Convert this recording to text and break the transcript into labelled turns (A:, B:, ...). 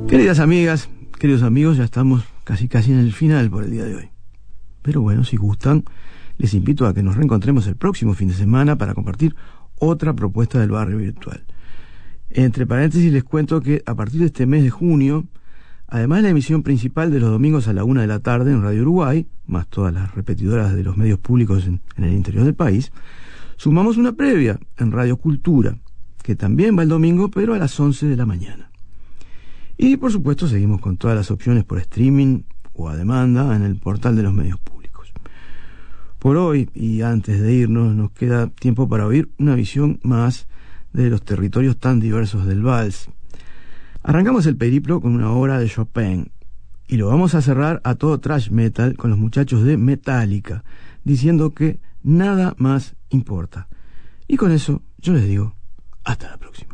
A: Queridas amigas, queridos amigos, ya estamos casi en el final por el día de hoy. Pero bueno, si gustan, les invito a que nos reencontremos el próximo fin de semana para compartir otra propuesta del barrio virtual. Entre paréntesis les cuento que a partir de este mes de junio, además de la emisión principal de los domingos a la 1 de la tarde en Radio Uruguay, más todas las repetidoras de los medios públicos en el interior del país, sumamos una previa en Radio Cultura, que también va el domingo, pero a las 11 de la mañana. Y por supuesto seguimos con todas las opciones por streaming o a demanda en el portal de los medios públicos. Por hoy, y antes de irnos, nos queda tiempo para oír una visión más de los territorios tan diversos del vals. Arrancamos el periplo con una obra de Chopin, y lo vamos a cerrar a todo thrash metal con los muchachos de Metallica, diciendo que nada más importa. Y con eso yo les digo, hasta la próxima.